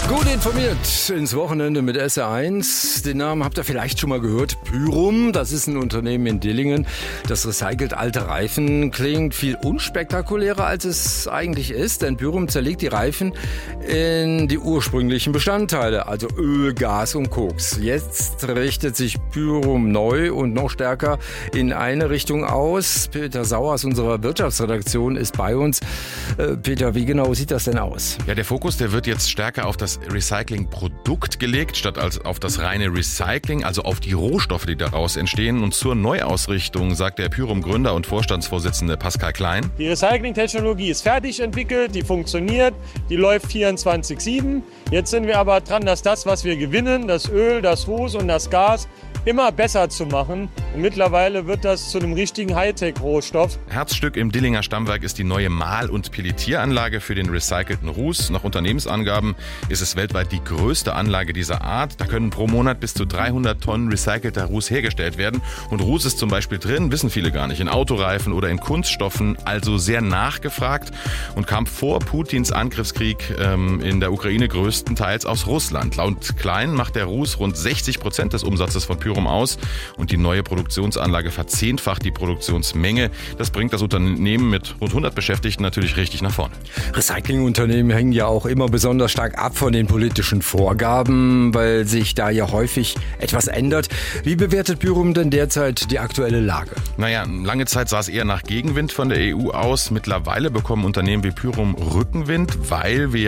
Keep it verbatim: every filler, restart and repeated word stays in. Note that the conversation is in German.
Gut informiert ins Wochenende mit S R eins. Den Namen habt ihr vielleicht schon mal gehört. Pyrum, das ist ein Unternehmen in Dillingen. Das recycelt alte Reifen. Klingt viel unspektakulärer, als es eigentlich ist. Denn Pyrum zerlegt die Reifen in die ursprünglichen Bestandteile, also Öl, Gas und Koks. Jetzt richtet sich Pyrum neu und noch stärker in eine Richtung aus. Peter Sauer aus unserer Wirtschaftsredaktion ist bei uns. Äh, Peter, wie genau sieht das denn aus? Ja, der Fokus, der wird jetzt stärker auf das Recycling-Produkt gelegt, statt als auf das reine Recycling, also auf die Rohstoffe, die daraus entstehen. Und zur Neuausrichtung sagt der Pyrum-Gründer und Vorstandsvorsitzende Pascal Klein: Die Recycling-Technologie ist fertig entwickelt, die funktioniert, die läuft vierundzwanzig sieben. Jetzt sind wir aber dran, dass das, was wir gewinnen, das Öl, das Ruß und das Gas, immer besser zu machen. Und mittlerweile wird das zu einem richtigen Hightech-Rohstoff. Herzstück im Dillinger Stammwerk ist die neue Mahl- und Pelletieranlage für den recycelten Ruß. Nach Unternehmensangaben ist es weltweit die größte Anlage dieser Art. Da können pro Monat bis zu dreihundert Tonnen recycelter Ruß hergestellt werden. Und Ruß ist zum Beispiel drin, wissen viele gar nicht, in Autoreifen oder in Kunststoffen, also sehr nachgefragt und kam vor Putins Angriffskrieg ähm, in der Ukraine größtenteils aus Russland. Laut Klein macht der Ruß rund sechzig Prozent des Umsatzes von Pyrum aus und die neue Produktionsanlage verzehnfacht die Produktionsmenge. Das bringt das Unternehmen mit rund hundert Beschäftigten natürlich richtig nach vorne. Recyclingunternehmen hängen ja auch immer besonders stark ab von den politischen Vorgaben, weil sich da ja häufig etwas ändert. Wie bewertet Pyrum denn derzeit die aktuelle Lage? Naja, lange Zeit sah es eher nach Gegenwind von der E U aus. Mittlerweile bekommen Unternehmen wie Pyrum Rückenwind, weil wir